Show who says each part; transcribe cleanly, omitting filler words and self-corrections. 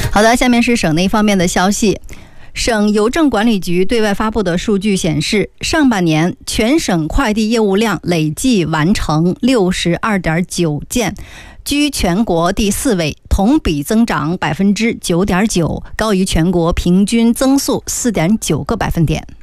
Speaker 1: 好的，下面是省内方面的消息。省邮政管理局对外发布的数据显示，上半年全省快递业务量累计完成62.9件，居全国第4位，同比增长9.9%，高于全国平均增速4.9个百分点。